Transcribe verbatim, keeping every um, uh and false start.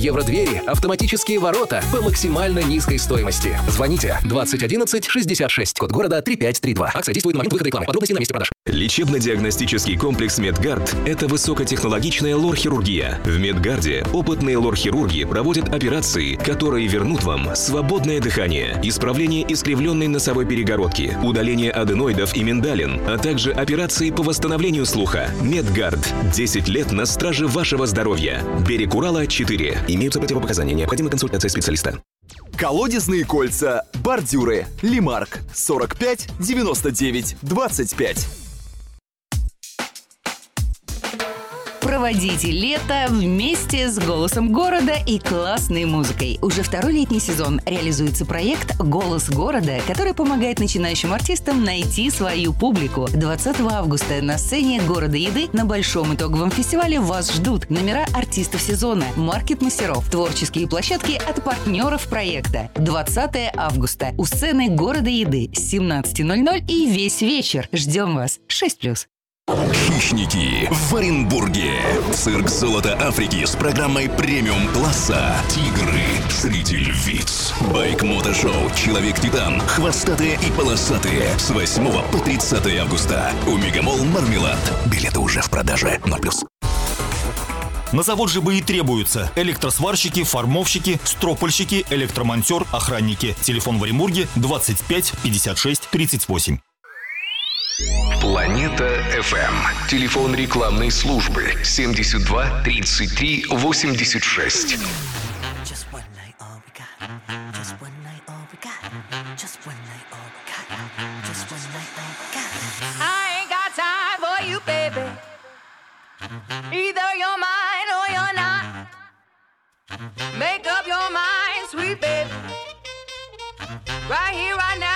Евродвери, автоматические ворота по максимально низкой стоимости. Звоните двадцать одиннадцать шестьдесят шесть, код города три пять три два. Акция действует на момент выхода рекламы. Подробности на месте продаж. Лечебно-диагностический комплекс «Медгард» — это высокотехнологичная лор-хирургия. В «Медгарде» опытные лор-хирурги проводят операции, которые вернут вам свободное дыхание, исправление искривленной носовой перегородки, удаление аденоидов и миндалин, а также операции по восстановлению слуха. «Медгард» — десять лет на страже вашего здоровья. Берег Урала, четыре. Имеются противопоказания. Необходима консультация специалиста. Колодезные кольца, бордюры, Лимарк, сорок пять девяносто девять двадцать пять. Проводите лето вместе с «Голосом города» и классной музыкой. Уже второй летний сезон реализуется проект «Голос города», который помогает начинающим артистам найти свою публику. двадцатого августа на сцене города еды на большом итоговом фестивале вас ждут номера артистов сезона, маркет-мастеров, творческие площадки от партнеров проекта. двадцатого августа у сцены города еды с семнадцати ноль-ноль и весь вечер. Ждем вас. шесть плюс. Хищники в Оренбурге. Цирк «Золото Африки» с программой премиум-класса. Тигры среди львиц. Байк-мотошоу «Человек-титан». Хвостатые и полосатые. С восьмого по тридцатое августа. У Мегамолл Мармелад. Билеты уже в продаже. ноль плюс. На завод ЖБИ требуются электросварщики, формовщики, стропольщики, электромонтер, охранники. Телефон в Оренбурге двадцать пять пятьдесят шесть тридцать восемь. Планета эф эм. Телефон рекламной службы семьдесят два тридцать три восемьдесят шесть. Either you're mine or you're not. Make up your mind, sweet baby. Right here, right now.